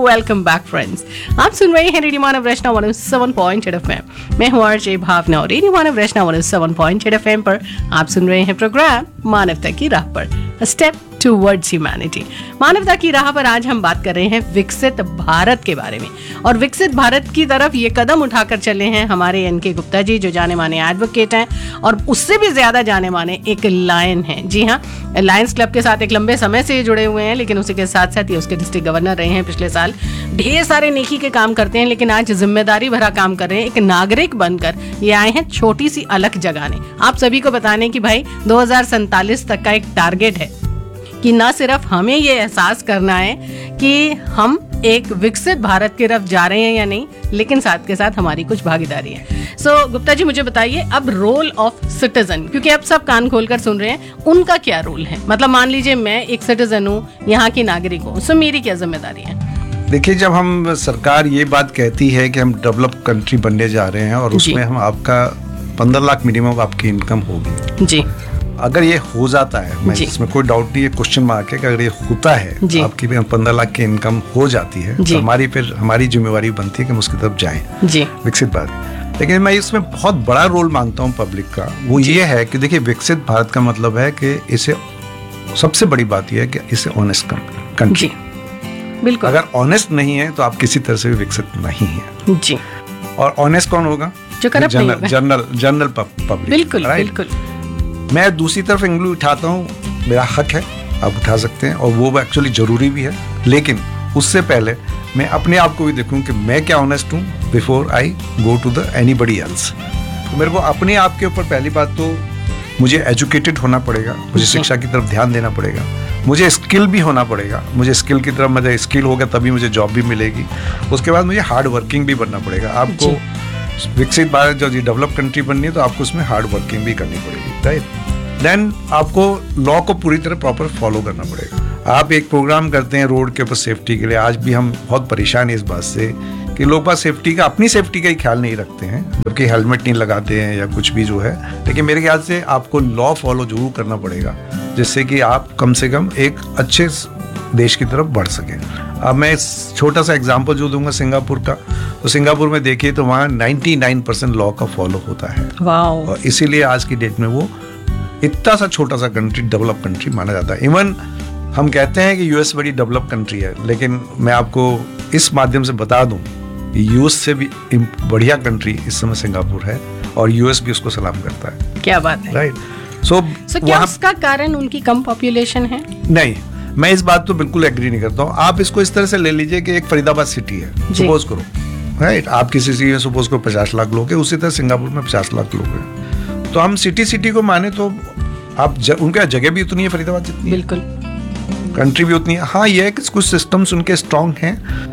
Welcome back friends. आप सुन रहे हैं रेडियो मानव रचना 107.8 FM। मैं हूं आरजे भावना और रेडियो मानव रचना 107.8 FM पर आप सुन रहे हैं प्रोग्राम मानवता की राह पर, स्टेप टुवर्ड्स ह्यूमैनिटी। मानवता की राह पर आज हम बात कर रहे हैं विकसित भारत के बारे में, और विकसित भारत की तरफ ये कदम उठाकर चले हैं हमारे एनके गुप्ता जी, जो जाने माने एडवोकेट हैं और उससे भी ज्यादा जाने माने एक लायन हैं। जी हाँ, लायंस क्लब के साथ एक लंबे समय से जुड़े हुए हैं, लेकिन उसी के साथ साथ ये उसके डिस्ट्रिक्ट गवर्नर रहे हैं पिछले साल। ढेर सारे नेकी के काम करते हैं, लेकिन आज जिम्मेदारी भरा काम कर रहे हैं। एक नागरिक बनकर ये आए हैं छोटी सी अलग जगाने, आप सभी को बताने कि भाई 2047 तक का एक टारगेट है कि ना सिर्फ हमें ये एहसास करना है कि हम एक विकसित भारत की तरफ जा रहे हैं या नहीं, लेकिन साथ के साथ हमारी कुछ भागीदारी है। सो गुप्ता जी, मुझे बताइए अब रोल ऑफ सिटीजन, क्योंकि अब सब कान खोलकर सुन रहे हैं, उनका क्या रोल है? मतलब मान लीजिए मैं एक सिटीजन हूँ, यहाँ की नागरिक हूँ, सो मेरी क्या जिम्मेदारी है? देखिए, जब हम सरकार ये बात कहती है कि हम डेवलप कंट्री बनने जा रहे हैं और उसमें हम आपका 15 लाख मिनिमम आपकी इनकम होगी जी, अगर ये हो जाता है, मैं इसमें कोई डाउट नहीं है, क्वेश्चन मार्क है कि अगर ये होता है, आपकी 15 लाख की इनकम हो जाती है, तो हमारी जिम्मेवारी बनती है कि हम उसकी तरफ जाएं, विकसित भारत। लेकिन मैं इसमें बहुत बड़ा रोल मानता हूँ पब्लिक का। वो ये है कि देखिए, विकसित भारत का मतलब है कि इसे, सबसे बड़ी बात यह है कि इसे ऑनेस्ट कंट्री। बिल्कुल, अगर ऑनेस्ट नहीं है तो आप किसी तरह से भी विकसित नहीं है जी। और ऑनेस्ट कौन होगा? जो करप्ट नहीं होगा, जनरल पब्लिक। बिल्कुल बिल्कुल। मैं दूसरी तरफ उंगली उठाता हूँ, मेरा हक है, आप उठा सकते हैं, और वो एक्चुअली जरूरी भी है, लेकिन उससे पहले मैं अपने आप को भी देखूं कि मैं क्या ऑनेस्ट हूँ before I go to the anybody else. तो मेरे को अपने आप के ऊपर पहली बात तो मुझे एजुकेटेड होना पड़ेगा, मुझे शिक्षा की तरफ ध्यान देना पड़ेगा, मुझे स्किल भी होना पड़ेगा, मुझे स्किल की तरफ, मुझे स्किल होगा तभी मुझे जॉब भी मिलेगी। उसके बाद मुझे हार्ड वर्किंग भी बनना पड़ेगा। आपको विकसित भारत जो डेवलप कंट्री बननी है, तो आपको उसमें हार्ड वर्किंग भी करनी पड़ेगी, राइट। देन आपको लॉ को पूरी तरह प्रॉपर फॉलो करना पड़ेगा। आप एक प्रोग्राम करते हैं रोड के ऊपर सेफ्टी के लिए, आज भी हम बहुत परेशान हैं इस बात से कि लोग बात सेफ्टी का, अपनी सेफ्टी का ही ख्याल नहीं रखते हैं, जबकि हेलमेट नहीं लगाते हैं या कुछ भी जो है। लेकिन मेरे ख्याल से आपको लॉ फॉलो जरूर करना पड़ेगा, जिससे कि आप कम से कम एक अच्छे देश की तरफ बढ़ सकें। अब मैं छोटा सा एग्जांपल जो दूंगा सिंगापुर का, तो सिंगापुर में देखिए तो वहाँ 99% लॉ का फॉलो होता है। वाओ। और इसीलिए आज की डेट में वो इतना सा छोटा सा कंट्री डेवलप कंट्री माना जाता है। इवन हम कहते हैं कि यूएस बड़ी डेवलप कंट्री है, लेकिन मैं आपको इस माध्यम से बता दूं, यूएस से भी बढ़िया कंट्री इस समय सिंगापुर है, और यूएस भी उसको सलाम करता है। क्या बात है, राइट। सो क्या उसका कारण उनकी कम पॉपुलेशन है? नहीं, मैं इस बात तो बिल्कुल एग्री नहीं करता हूँ। आप इसको इस तरह से ले लीजिए कि एक फरीदाबाद सिटी है, सपोज करो, राइट। आप किसी सिटी में सपोज करो 50 लाख लोग हैं, उसी तरह सिंगापुर में 50 लाख लोग हैं। तो हम सिटी को माने तो आप उनका जगह भी उतनी है फरीदाबाद जितनी, बिल्कुल, कंट्री भी उतनी है। हाँ, ये है कि कुछ सिस्टम्स उनके स्ट्रांग हैं।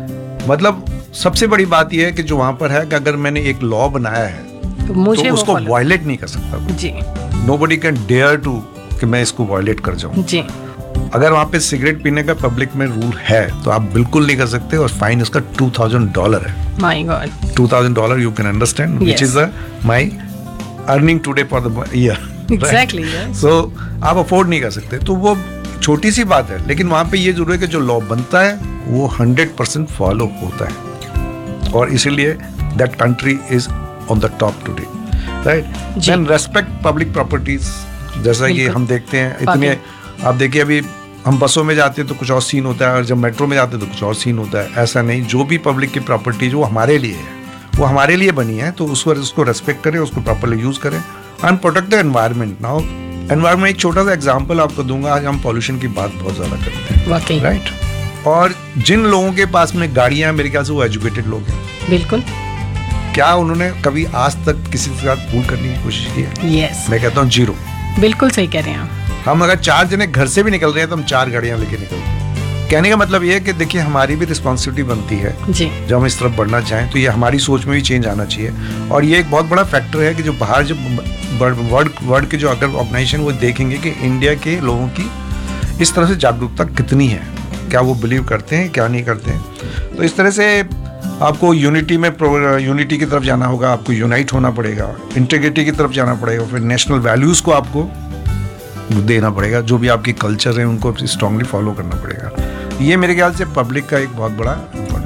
मतलब सबसे बड़ी बात यह है कि जो वहां पर है कि अगर मैंने एक लॉ बनाया है तो उसको वायलेट नहीं कर सकता जी। नोबडी कैन डेयर टू कि मैं इसको वायलेट कर जाऊं जी। अगर वहां पे सिगरेट पीने का पब्लिक में रूल है तो आप बिल्कुल नहीं कर सकते, और फाइन उसका $2,000 है। My God, $2,000 you can understand which is my earning today for the year. Exactly. सो आप अफोर्ड नहीं कर सकते, तो वो छोटी सी बात है। लेकिन वहां पे ये जरूर है कि जो लॉ बनता है वो 100% फॉलो होता है, और इसीलिए that country is on the top today, right. Then respect public properties, जैसा कि हम देखते हैं इतने, आप देखिए अभी हम बसों में जाते हैं तो कुछ और सीन होता है, और जब मेट्रो में जाते हैं तो कुछ और सीन होता है। ऐसा नहीं, जो भी पब्लिक की प्रॉपर्टीज वो हमारे लिए है, वो हमारे लिए बनी है, तो उसको रेस्पेक्ट करें, उसको प्रॉपर्ली यूज करें and protect the environment. Now environment, एक छोटा सा एग्जांपल आपको दूंगा। आज हम पॉल्यूशन की बात बहुत ज्यादा करते हैं, वाकई, राइट। और जिन लोगों के पास में गाड़ियां, मेरे ख्याल से वो एजुकेटेड लोग हैं, बिल्कुल। क्या उन्होंने कभी आज तक किसी के साथ भूल करने की कोशिश की है? यस। मैं कहता हूँ 0। बिल्कुल सही कह रहे हैं हम अगर 4 जने घर से भी निकल रहे हैं तो हम 4 गाड़ियां लेके निकलते हैं। कहने का मतलब ये है कि देखिए, हमारी भी रिस्पॉन्सिबिलिटी बनती है जी, जब हम इस तरफ बढ़ना चाहें, तो ये हमारी सोच में भी चेंज आना चाहिए। और ये एक बहुत बड़ा फैक्टर है कि जो बाहर, जो वर्ल्ड के जो अगर ऑर्गेनाइजेशन, वो देखेंगे कि इंडिया के लोगों की इस तरह से जागरूकता कितनी है, क्या वो बिलीव करते हैं, क्या नहीं करते हैं। तो इस तरह से आपको यूनिटी की तरफ जाना होगा, आपको यूनाइट होना पड़ेगा, इंटीग्रिटी की तरफ जाना पड़ेगा, फिर नेशनल वैल्यूज़ को आपको देना पड़ेगा, जो भी आपकी कल्चर है उनको स्ट्रांगली फॉलो करना पड़ेगा। ये मेरे ख्याल से पब्लिक का एक बहुत बड़ा इम्पोर्टेंट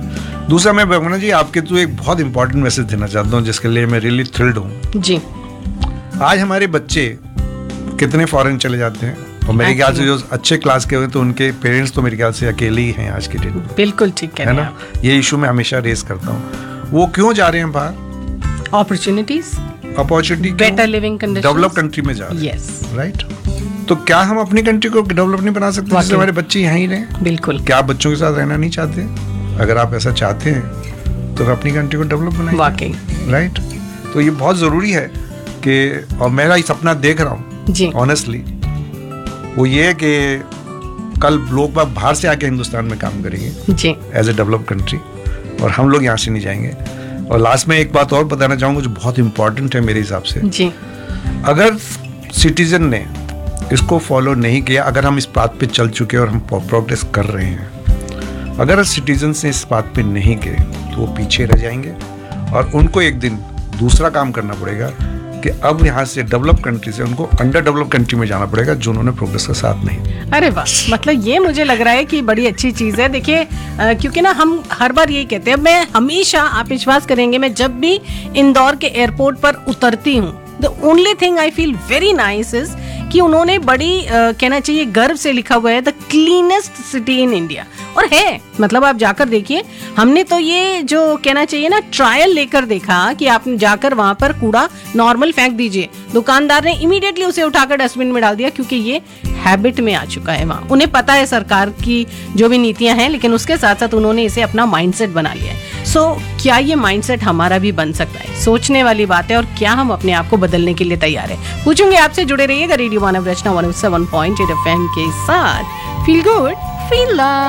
दूसरा मैं भावना जी आपके तो एक बहुत इंपॉर्टेंट मैसेज देना चाहता हूँ जिसके लिए मैं रियली थ्रिल्ड हूँ जी। आज हमारे बच्चे कितने फॉरेन चले जाते हैं और मेरे ख्याल से जो अच्छे क्लास के हुए तो उनके पेरेंट्स तो मेरे ख्याल से अकेले ही हैं आज के दिन। बिल्कुल ठीक कह है रहे ना, हैं ये इशू मैं हमेशा रेस करता हूँ। वो क्यों जा रहे हैं बाहर? आप। Opportunity, better living conditions, develop country में जा रहे हैं। Yes, right. तो क्या हम अपनी कंट्री को डेवलप नहीं बना सकते जिससे हमारे बच्चे यहाँ ही रहें? बिल्कुल। क्या आप बच्चों के साथ रहना नहीं चाहते? अगर आप ऐसा चाहते हैं तो अपनी कंट्री को डेवलप बनाइए। वाकई, राइट। तो ये बहुत जरूरी है कि, और मेरा ये सपना देख रहा हूँ जी, ऑनेस्टली, वो ये है कि कल लोग बाहर से आके हिंदुस्तान में काम करेंगे जी, एज ए डेवलप कंट्री, और हम लोग यहाँ से नहीं जाएंगे। और लास्ट में एक बात और बताना चाहूँगा जो बहुत इंपॉर्टेंट है मेरे हिसाब से। जी, अगर सिटीजन ने इसको फॉलो नहीं किया, अगर हम इस बात पे चल चुके और हम प्रोग्रेस कर रहे हैं, अगर सिटीजन ने इस बात पे नहीं गए तो वो पीछे रह जाएंगे और उनको एक दिन दूसरा काम करना पड़ेगा कि अब यहाँ से डेवलप कंट्री से उनको अंडर डेवलप कंट्री में जाना पड़ेगा जो उन्होंने प्रोग्रेस का साथ नहीं। अरे वाह, मतलब ये मुझे लग रहा है कि बड़ी अच्छी चीज़ है। देखिए क्योंकि ना हम हर बार यही कहते हैं, मैं हमेशा, आप विश्वास करेंगे, मैं जब भी इंदौर के एयरपोर्ट पर उतरती हूँ, the only thing I feel very nice is कि उन्होंने बड़ी कहना चाहिए गर्व से लिखा हुआ है the cleanest city in India. और है, मतलब आप जाकर देखिए, हमने तो ये जो कहना चाहिए ना ट्रायल लेकर देखा कि आप जाकर वहां पर कूड़ा नॉर्मल फेंक दीजिए, दुकानदार ने इमीडिएटली उसे उठाकर डस्टबिन में डाल दिया क्योंकि ये हैबिट में आ चुका है वहां। उन्हें पता है सरकार की जो भी नीतियां हैं, लेकिन उसके साथ साथ उन्होंने इसे अपना माइंडसेट बना लिया है। सो क्या ये माइंडसेट हमारा भी बन सकता है? सोचने वाली बात है। और क्या हम अपने आप को बदलने के लिए तैयार है? पूछूंगे आपसे। जुड़े रहिएगा रेडियो मानव रचना 107.8 FM के साथ। Feel good, feel love.